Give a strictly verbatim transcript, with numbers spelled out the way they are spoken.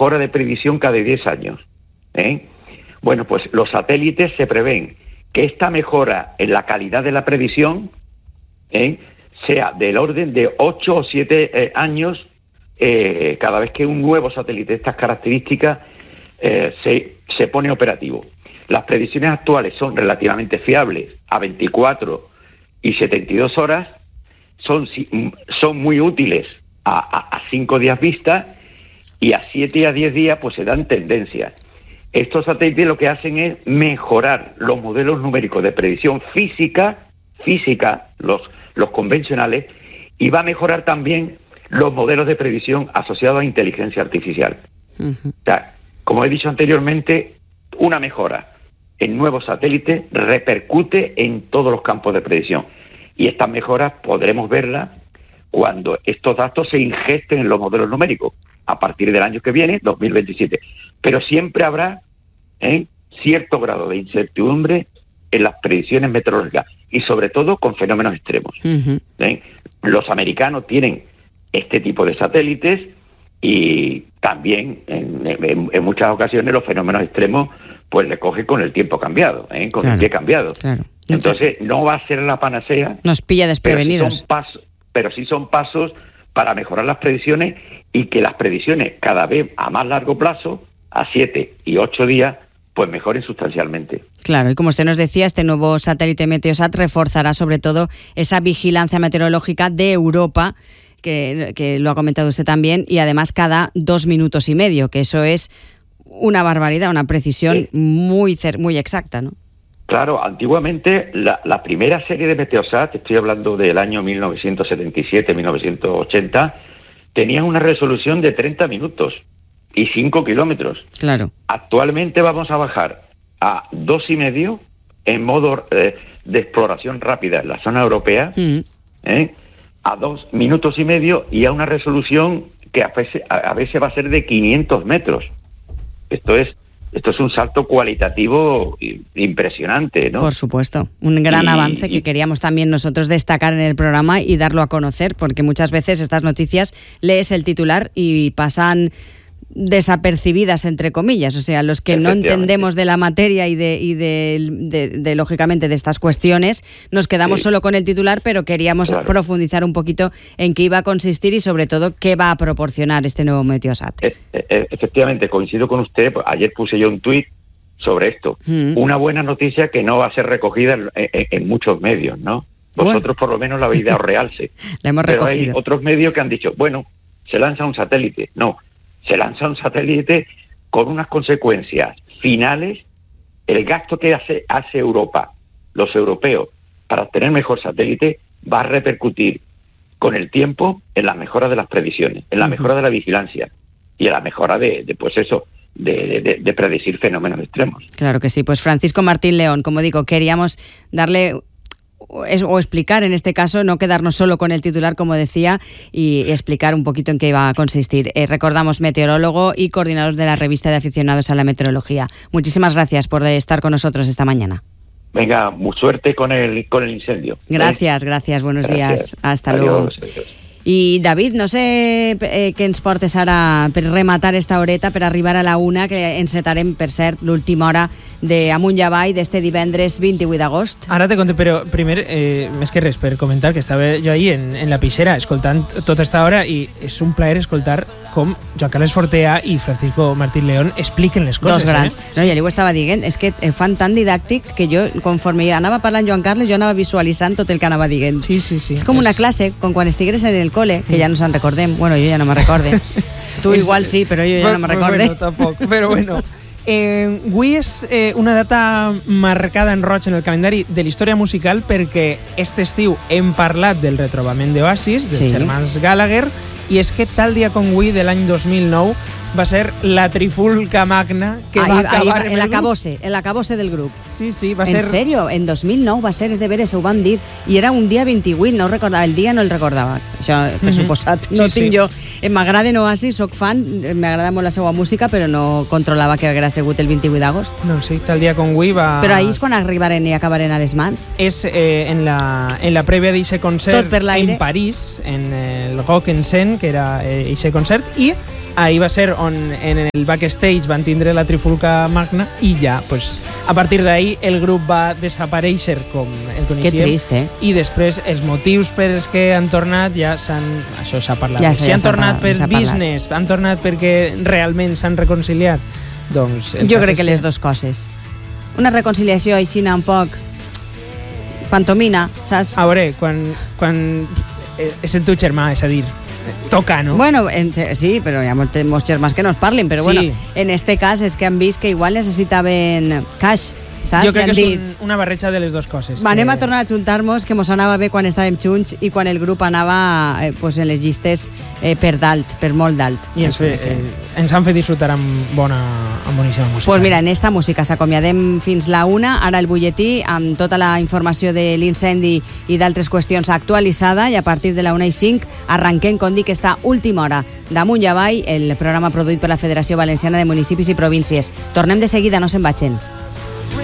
mejora de previsión cada diez años. ¿eh? Bueno, pues los satélites se prevén que esta mejora en la calidad de la previsión ¿eh? sea del orden de ocho o siete eh, años eh, cada vez que un nuevo satélite de estas características eh, se, se pone operativo. Las previsiones actuales son relativamente fiables a veinticuatro y setenta y dos horas, son, son muy útiles a, a, a cinco días vista, y a siete y a diez días pues se dan tendencias. Estos satélites lo que hacen es mejorar los modelos numéricos de predicción física, física, los, los convencionales, y va a mejorar también los modelos de predicción asociados a inteligencia artificial. Uh-huh. O sea, como he dicho anteriormente, una mejora en nuevos satélites repercute en todos los campos de predicción. Y estas mejoras podremos verlas cuando estos datos se ingesten en los modelos numéricos, a partir del año que viene, dos mil veintisiete. Pero siempre habrá ¿eh? cierto grado de incertidumbre en las predicciones meteorológicas, y sobre todo con fenómenos extremos. Uh-huh. ¿eh? Los americanos tienen este tipo de satélites, y también en, en, en muchas ocasiones los fenómenos extremos pues le coge con el tiempo cambiado, ¿eh? con claro, el pie cambiado. Claro. Entonces no va a ser la panacea. Nos pilla desprevenidos. Pero sí son pasos, pero sí son pasos para mejorar las predicciones, y que las predicciones cada vez a más largo plazo, a siete y ocho días, pues mejoren sustancialmente. Claro, y como usted nos decía, este nuevo satélite Meteosat reforzará sobre todo esa vigilancia meteorológica de Europa, que, que lo ha comentado usted también, y además cada dos minutos y medio, que eso es una barbaridad, una precisión sí. muy, muy exacta, ¿no? Claro, antiguamente la, la primera serie de Meteosat, estoy hablando del año mil novecientos setenta y siete, mil novecientos ochenta, tenían una resolución de treinta minutos y cinco kilómetros. Claro. Actualmente vamos a bajar a dos y medio en modo eh, de exploración rápida en la zona europea, mm. ¿eh? a dos minutos y medio, y a una resolución que a veces, a veces va a ser de quinientos metros. Esto es Esto es un salto cualitativo impresionante, ¿no? Por supuesto, un gran y, avance que y... queríamos también nosotros destacar en el programa y darlo a conocer, porque muchas veces estas noticias lees el titular y pasan desapercibidas, entre comillas, o sea, los que no entendemos de la materia y de, y de, de, de, de lógicamente de estas cuestiones, nos quedamos sí. solo con el titular, pero queríamos claro. profundizar un poquito en qué iba a consistir y sobre todo qué va a proporcionar este nuevo Meteosat. E- e- efectivamente, coincido con usted. Ayer puse yo un tuit sobre esto. Mm. Una buena noticia que no va a ser recogida en, en, en muchos medios, ¿no? Vosotros bueno. por lo menos la habéis dado realce. La hemos pero recogido. Hay otros medios que han dicho, bueno, se lanza un satélite. No, se lanza un satélite con unas consecuencias finales. El gasto que hace, hace Europa, los europeos, para tener mejor satélite, va a repercutir con el tiempo en la mejora de las previsiones, en la uh-huh. mejora de la vigilancia y en la mejora de, de pues eso, de, de, de predecir fenómenos extremos. Claro que sí. Pues Francisco Martín León, como digo, queríamos darle... o explicar en este caso, no quedarnos solo con el titular, como decía, y explicar un poquito en qué iba a consistir. Eh, recordamos, meteorólogo y coordinador de la revista de aficionados a la meteorología. Muchísimas gracias por estar con nosotros esta mañana. Venga, mucha suerte con el, con el incendio. Gracias, ¿eh? gracias, buenos gracias. días. Hasta adiós, luego. Adiós. I, David, no sé eh, què ens portes ara per rematar esta horeta, per arribar a la una, que encetarem, per cert, l'última hora d'Amunt i Avall d'este divendres vint-i-vuit d'agost. Ara te conto, però primer, eh, més que res, per comentar que estava jo ahir en, en la pixera escoltant tota esta hora, i és un plaer escoltar com Joan Carles Fortea i Francisco Martín León expliquen les coses. Dos grans. Eh? No, ja li ho estava dient, és que fan tan didàctic que jo, conforme anava parlant Joan Carles, jo anava visualitzant tot el que anava dient. Sí, sí, sí. És com una classe, com quan estigueres en el cole, que ja no se'n recordem. Bueno, jo ja no me recorde. Tu igual sí, però jo ja no me recorde. Bueno, tampoc, però bueno. Eh, avui és eh, una data marcada en roig en el calendari de la història musical, perquè aquest estiu hem parlat del retrobament d'Oasis, dels sí. germans Gallagher, i és que tal dia com avui de l'any dos mil nou va ser la trifulca magna que ahí, va acabar ahí, en l'acabose, en l'acabose del grup. Sí, sí, va en ser... En sèrio, en dos mil nou va ser, és de veres, ho vam dir, i era un dia vint-i-vuit, no ho recordava, el dia no el recordava, això per mm-hmm. suposat, no sí, tinc sí. jo. M'agrada Oasis, soc fan, m'agrada molt la seva música, però no controlava que haguera sigut el vint-i-vuit d'agost. No, sí, tal dia com avui va... Però ahir és quan arribaren i acabaren a les mans? És eh, en, la, en la prèvia d'eixe concert en París, en el Rock en Seine, que era eixe eh, concert, i ahir va ser on en el backstage van tindre la trifulca magna i ja, pues, a partir d'ahir el grup va desaparèixer com el coneixíem. Que trist, eh? I després els motius per els que han tornat ja s'han... Això s'ha parlat. Ja, si ja han tornat per business, parlat. han tornat perquè realment s'han reconciliat, doncs... Jo crec que les dues coses. Una reconciliació així un poc pantomina, saps? A veure, quan, quan és el teu germà, és a dir, toca, no? Bueno, en, sí, però hi ha molts, molts germans que no es parlin, però Sí. bueno, en este cas és que han vist que igual necessitaven cash, saps? Jo crec I han que és dit, un, una barreja de les dues coses. va, anem que... a tornar a juntar-nos, que mos anava bé quan estàvem junts i quan el grup anava eh, pues en les llistes eh, per dalt, per molt dalt. I ens, fe, que... eh, ens han fet disfrutar amb, bona, amb boníssima música. Pues mira, en esta música s'acomiadem fins la una, ara el butlletí amb tota la informació de l'incendi i d'altres qüestions actualitzada, i a partir de la una i cinc arrenquem, com dic, esta última hora d'Amunt i Avall, el programa produït per la Federació Valenciana de Municipis i Províncies. Tornem de seguida, no se'n vagin.